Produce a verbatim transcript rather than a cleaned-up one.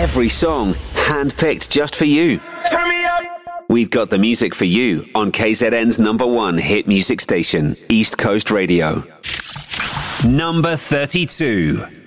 Every song handpicked just for you. Turn me up. We've got the music for you on K Z N's number one hit music station, East Coast Radio. Number thirty-two.